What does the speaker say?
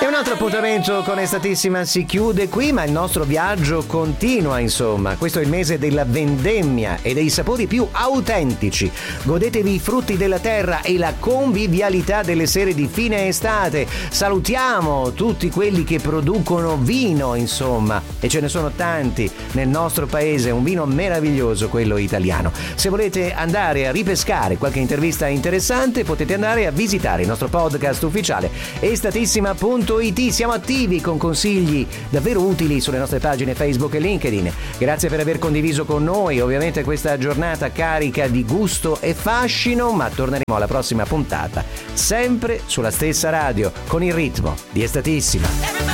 E un altro appuntamento con Estatissima si chiude qui, ma il nostro viaggio continua, insomma. Questo è il mese della vendemmia e dei sapori più autentici. Godetevi i frutti della terra e la convivialità delle sere di fine estate. Salutiamo tutti quelli che producono vino, insomma, e ce ne sono tanti nel nostro paese, un vino meraviglioso, quello italiano. Se volete andare a ripescare qualche intervista interessante, potete andare a visitare il nostro podcast ufficiale estatissima.it. Siamo attivi con consigli davvero utili sulle nostre pagine Facebook e LinkedIn. Grazie per aver condiviso con noi ovviamente questa giornata carica di gusto e fascino, ma torneremo alla prossima puntata sempre sulla stessa radio con il ritmo di Estatissima.